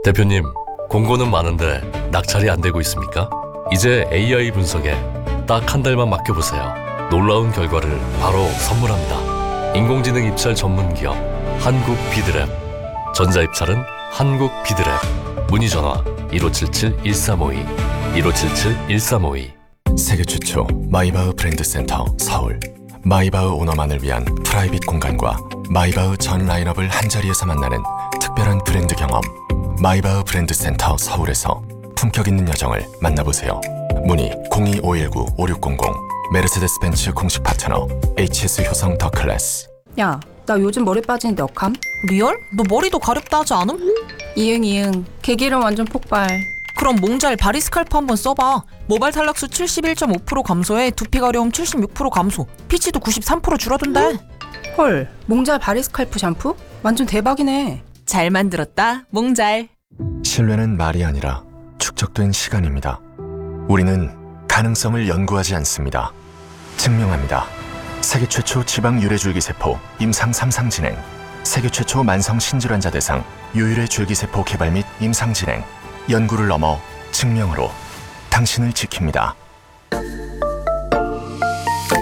대표님, 공고는 많은데 낙찰이 안 되고 있습니까? 이제 AI 분석에 딱 한 달만 맡겨보세요. 놀라운 결과를 바로 선물합니다. 인공지능 입찰 전문 기업 한국 비드랩. 전자입찰은 한국 비드랩. 문의 전화 1577-1352 1577-1352. 세계 최초 마이바흐 브랜드 센터 서울. 마이바흐 오너만을 위한 프라이빗 공간과 마이바흐 전 라인업을 한자리에서 만나는 특별한 브랜드 경험. 마이바흐 브랜드 센터 서울에서 품격 있는 여정을 만나보세요. 문의 02-519-5600. 메르세데스 벤츠 공식 파트너 HS 효성 더 클래스. 야, 나 요즘 머리 빠지는데 어감? 리얼? 너 머리도 가렵다 하지 않음? 이응 개기름 완전 폭발. 그럼 몽잘 바리스칼프 한번 써봐. 모발 탈락수 71.5% 감소에 두피 가려움 76% 감소, 피치도 93% 줄어든대. 헐, 몽잘 바리스칼프 샴푸? 완전 대박이네. 잘 만들었다, 몽잘. 신뢰는 말이 아니라 축적된 시간입니다. 우리는 가능성을 연구하지 않습니다. 증명합니다. 세계 최초 지방 유래 줄기세포 임상 3상 진행. 세계 최초 만성 신질환자 대상 유유래 줄기세포 개발 및 임상 진행. 연구를 넘어 증명으로 당신을 지킵니다.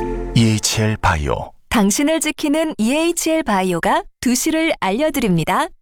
EHL 바이오. 당신을 지키는 EHL 바이오가 2시를 알려드립니다.